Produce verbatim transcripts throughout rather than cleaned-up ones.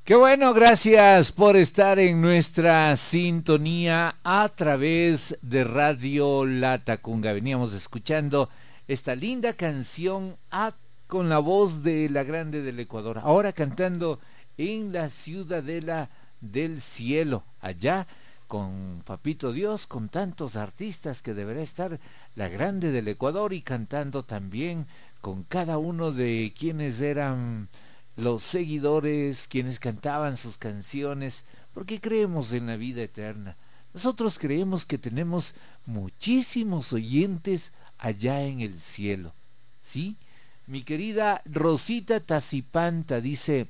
Qué bueno, gracias por estar en nuestra sintonía a través de Radio Latacunga. Veníamos escuchando esta linda canción a, con la voz de la Grande del Ecuador, ahora cantando en la Ciudadela del Cielo, allá con Papito Dios, con tantos artistas que deberá estar la Grande del Ecuador y cantando también con cada uno de quienes eran los seguidores, quienes cantaban sus canciones, porque creemos en la vida eterna. Nosotros creemos que tenemos muchísimos oyentes allá en el cielo, ¿sí? Mi querida Rosita Tacipanta dice: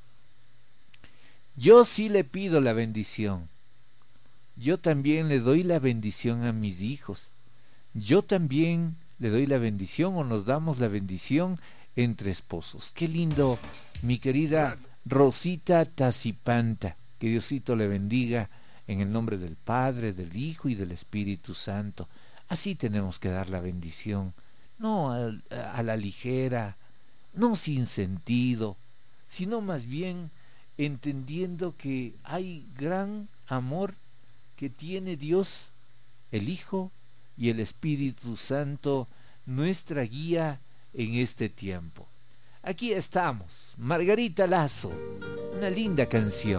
yo sí le pido la bendición, yo también le doy la bendición a mis hijos, yo también le doy la bendición o nos damos la bendición entre esposos. Qué lindo, mi querida Rosita Tacipanta, que Diosito le bendiga en el nombre del Padre, del Hijo y del Espíritu Santo. Así tenemos que dar la bendición, no a, a la ligera, no sin sentido, sino más bien entendiendo que hay gran amor que tiene Dios, el Hijo y el Espíritu Santo, nuestra guía en este tiempo. Aquí estamos, Margarita Lazo, una linda canción.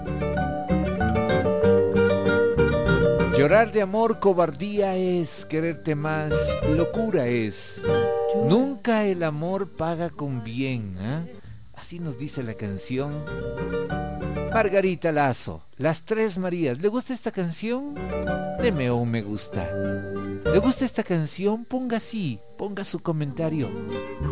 Llorar de amor, cobardía es, quererte más, locura es. Nunca el amor paga con bien, ¿eh? Así nos dice la canción Margarita Lazo, Las Tres Marías. ¿Le gusta esta canción? Deme un me gusta. ¿Le gusta esta canción? Ponga sí, ponga su comentario.